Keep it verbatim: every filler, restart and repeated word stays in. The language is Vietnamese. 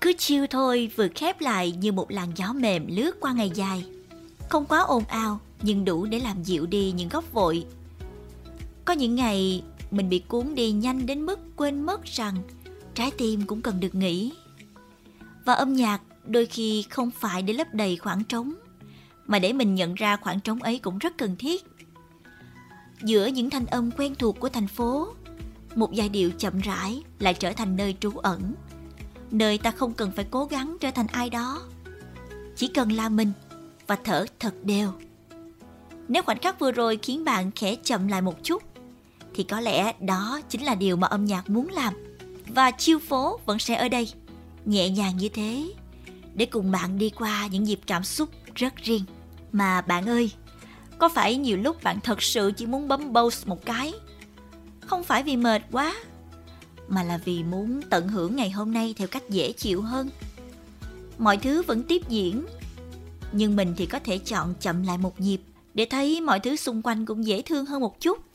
Cứ chill thôi, vừa khép lại như một làn gió mềm lướt qua ngày dài. Không quá ồn ào, nhưng đủ để làm dịu đi những góc vội. Có những ngày mình bị cuốn đi nhanh đến mức quên mất rằng trái tim cũng cần được nghỉ. Và âm nhạc đôi khi không phải để lấp đầy khoảng trống, mà để mình nhận ra khoảng trống ấy cũng rất cần thiết. Giữa những thanh âm quen thuộc của thành phố, một giai điệu chậm rãi lại trở thành nơi trú ẩn, nơi ta không cần phải cố gắng trở thành ai đó, chỉ cần là mình và thở thật đều. Nếu khoảnh khắc vừa rồi khiến bạn khẽ chậm lại một chút, thì có lẽ đó chính là điều mà âm nhạc muốn làm. Và chill phố vẫn sẽ ở đây, nhẹ nhàng như thế, để cùng bạn đi qua những dịp cảm xúc rất riêng. Mà bạn ơi, có phải nhiều lúc bạn thật sự chỉ muốn bấm pause một cái, không phải vì mệt quá, mà là vì muốn tận hưởng ngày hôm nay theo cách dễ chịu hơn? Mọi thứ vẫn tiếp diễn, nhưng mình thì có thể chọn chậm lại một nhịp để thấy mọi thứ xung quanh cũng dễ thương hơn một chút.